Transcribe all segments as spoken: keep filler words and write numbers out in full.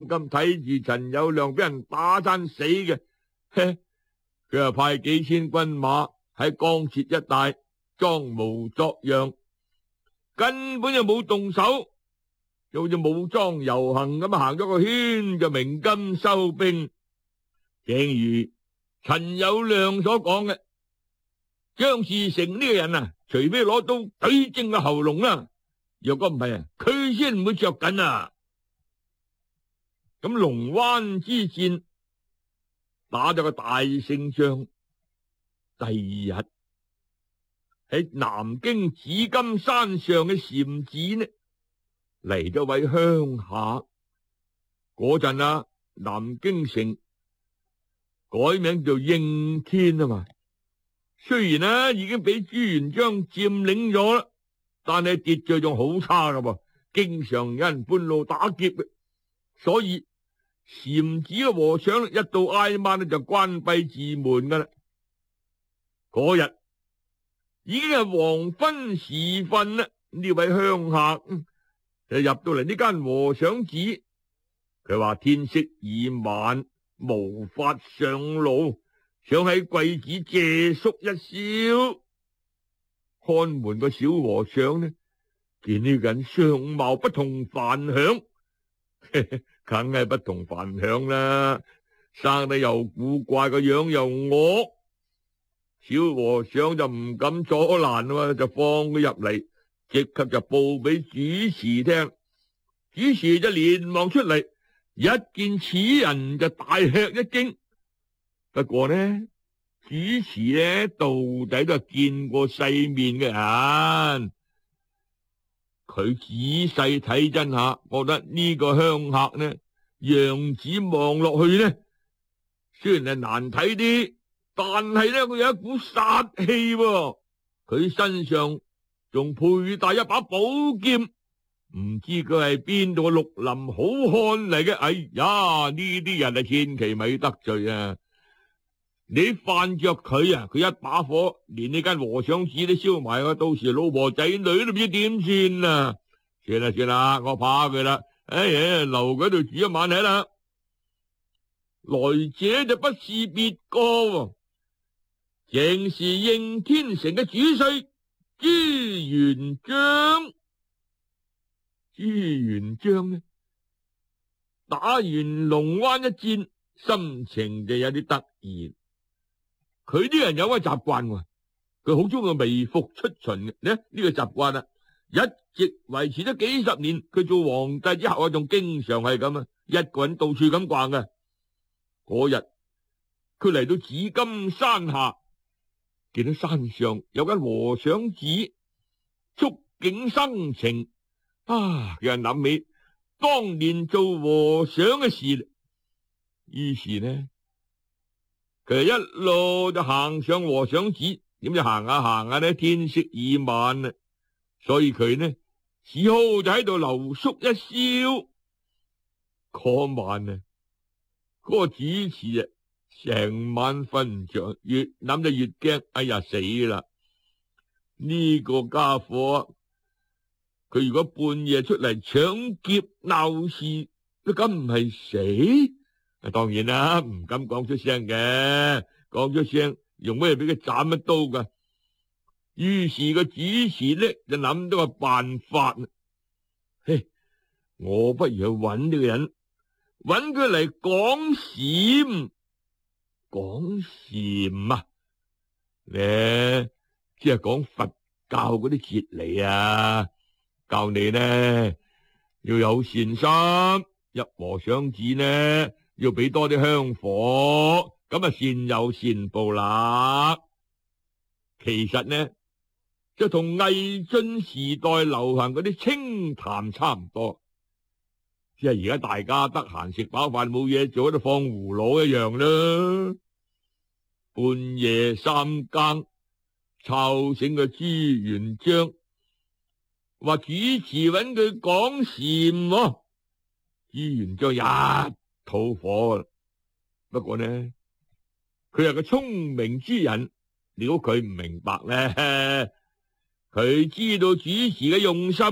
金睇住陳友諒俾人打親死嘅，佢又派幾千軍馬喺江浙一帶裝模作樣，根本就冇動手，就好似武裝遊行咁行咗個圈就鳴金收兵。正如陳友諒所講嘅，張士誠呢個人啊，除非攞刀懟正個喉嚨啦，若果唔係啊，佢先唔會着緊啊。咁龍灣之戰打咗個大勝仗，第二日喺南京紫金山上嘅禪寺呢嚟咗位鄉下。嗰陣啊，南京城改名叫應天啊嘛。雖然呢已經俾朱元璋佔領咗啦，但係秩序仲好差噶噃，經常有人半路打劫嘅，所以禪寺嘅和尚一到挨晚呢就關閉寺門噶啦。嗰日已經係黃昏時分啦，呢位鄉下就入到嚟呢間和尚寺，佢話天色已晚，無法上路，想喺貴寺借宿一宵。看門個小和尚呢，見呢個人相貌不同凡響，梗係不同凡響啦，生得又古怪，個樣又惡。小和尚就唔敢阻攔啊，就放佢入嚟，即刻就報俾主持聽。主持就連忙出嚟，一見此人就大吃一驚。不過呢，主持呢到底都係見過世面嘅人，佢仔細睇真下，覺得呢個鄉客呢樣子望落去呢，雖然係難睇啲，但係呢佢有一股殺氣喎，佢身上仲佩戴一把寶劍，唔知佢係邊度嘅綠林好漢嚟嘅。哎呀，呢啲人啊千祈咪得罪啊！你犯着佢啊，佢一把火連呢間和尚寺都燒埋啊，到時老婆仔女都唔知點算啊！算啦算啦，我怕佢啦，哎呀，留喺度住一晚睇啦。來者就不是別個，正是應天城嘅主帥朱元璋。朱元璋呢，打完龍灣一戰，心情就有啲得意。佢啲人有個習慣，佢好中意微服出巡嘅呢，呢個習慣啊，一直維持咗幾十年。佢做皇帝之後啊，仲經常係咁啊，一個人到處咁逛嘅。嗰日佢嚟到紫金山下，見到山上有間和尚寺，觸景生情啊！有人諗起當年做和尚嘅事，於是呢，佢一路就行上和尚寺。點知行下行下呢，天色已晚啦，所以佢呢只好就喺度留宿一宵。嗰晚啊，嗰個主持啊，成晚瞓唔着，越諗就越驚。哎呀，死啦！呢個家伙，佢如果半夜出嚟搶劫鬧事，都咁唔係死？當然啦，唔敢講出聲嘅，講出聲用咩俾佢斬一刀噶？於是個主持呢就諗到個辦法。嘿，我不如去揾呢個人，揾佢嚟講禪。講禪啊，咧即係講佛教嗰啲哲理啊，教你呢要有善心，入和尚寺呢要俾多啲香火，咁啊善有善報啦。其實呢就同魏晉時代流行嗰啲清談差唔多，即係而家大家得閒食飽飯冇嘢做，喺度放葫蘆一樣啦。半夜三更吵醒個朱元璋，話主持揾佢講禪，朱元璋一肚火。不過呢，佢係個聰明之人，如果佢唔明白呢，佢知道主持嘅用心，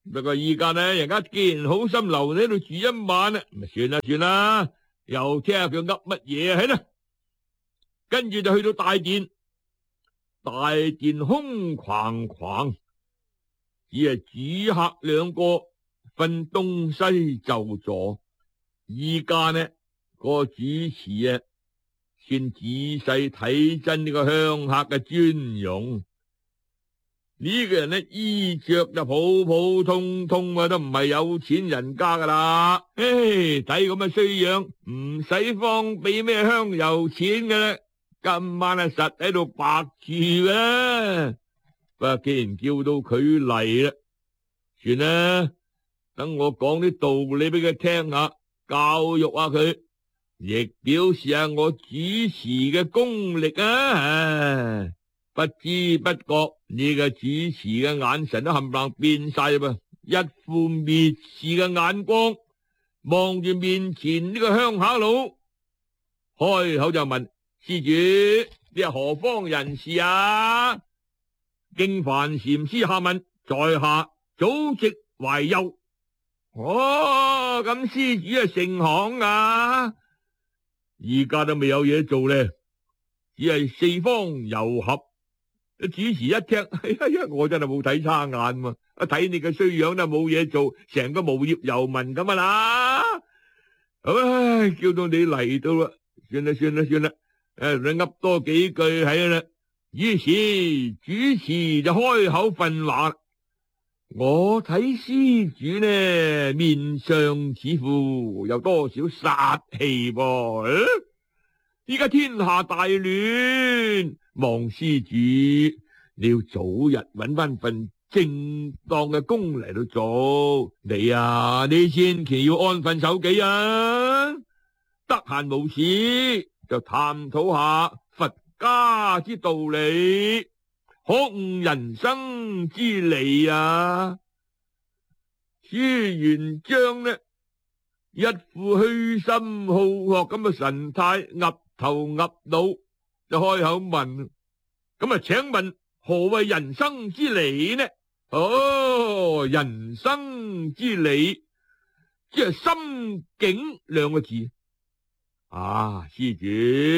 不過依家呢，人家既然好心留你喺度住一晚啦，咪算啦算啦，又聽下佢噏乜嘢啊，係啦。跟住就去到大殿，大殿空框框，只係主客兩個分東西就座。依家呢，個主持啊，先仔細睇真呢個香客嘅尊容。呢個人呢，衣着就普普通通啊，都唔係有錢人家噶啦。唉，睇咁嘅衰樣，唔使方俾咩香油錢嘅啦。今晚啊，實喺度白住嘅。不過既然叫到佢嚟啦，算啦，等我講啲道理俾佢聽下，教育下佢，亦表示下我主持嘅功力啊！不知不覺，呢個主持嘅眼神都冚唪唥變晒噃，一副蔑視嘅眼光望住面前呢個鄉下佬，開口就問：施主，你係何方人士啊？經幡禪師下問：在下祖籍懷右。哦，咁施主係姓行啊？而家都未有嘢做咧，只係四方遊俠。主持一聽，哎呀，我真係冇睇差眼嘛！一睇你個衰樣都冇嘢做，成個無業遊民咁啊啦！唉，叫到你嚟到啦，算啦算啦算啦，誒，你噏多幾句係啦。於是主持就開口訓話：我睇施主呢，面上似乎有多少殺氣噃？依家天下大亂，望施主你要早日搵翻份正當嘅工嚟到做。你啊，你千祈要安分守己啊！得閒無事就探討下佛家之道理，學悟人生之理啊！朱元璋呢，一副虛心好學咁嘅神態，岌頭岌腦就開口問：咁啊，請問何謂人生之理呢？哦，人生之理即係心境兩個字。啊，施主，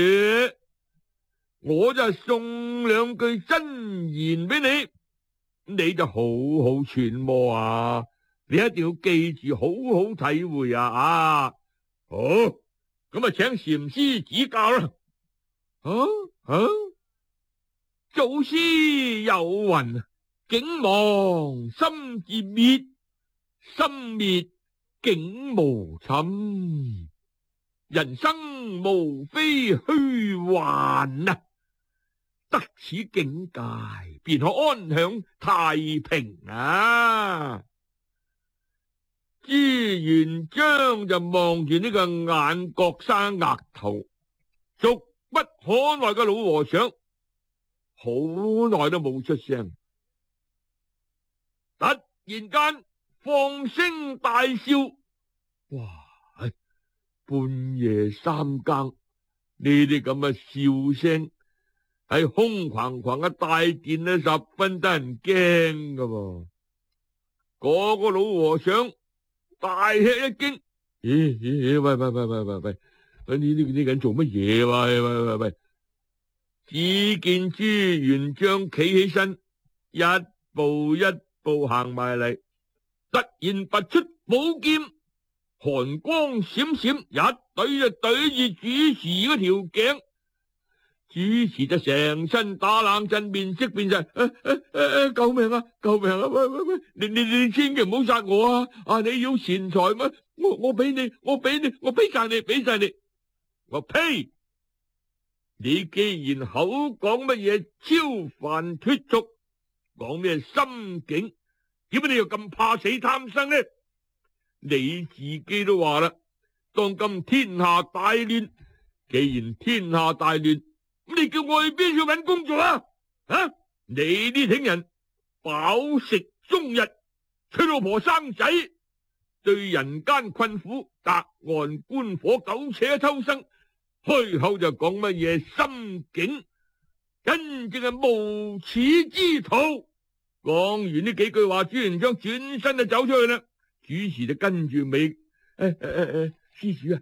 我就送兩句真言俾你，你就好好揣摩啊！你一定要記住，好好體會啊！啊，好，咁啊，請禪師指教啦。啊啊，祖師有云：境亡心自滅，心滅境無尋。人生無非虛幻啊！得此境界，便可安享太平啊！朱元璋就望住呢個眼角生額頭，俗不可耐嘅老和尚，好耐都冇出聲。突然間放聲大笑，哇！半夜三更呢啲咁嘅笑聲喺空框框嘅大殿呢，十分得人驚噶噃。嗰個老和尚大吃一驚，咦咦，喂喂喂喂喂喂，呢呢呢人做乜嘢？喂喂喂喂！只見朱元璋企起身，一步一步行埋嚟，突然拔出寶劍，寒光閃閃，一懟就懟住主持嗰條頸。主持就成身打冷震，面色變晒，誒誒誒，救命啊！救命啊！喂喂喂，你你你千祈唔好殺我啊！啊，你要錢財咩？我我俾你，我俾你，我俾晒你，俾晒你。我呸！你既然口講乜嘢超凡脫俗，講咩心境，點解你又咁怕死貪生呢？你自己都話啦，當今天下大亂，既然天下大亂，咁你叫我去邊處搵工作啊？啊！你呢啲人飽食終日，娶老婆生仔，對人間困苦隔岸觀火，苟且偷生，開口就講乜嘢心境，真正係無恥之徒。 講完呢幾句話，朱元璋轉身就走出去啦。主事就跟住尾，誒誒誒誒，施主啊，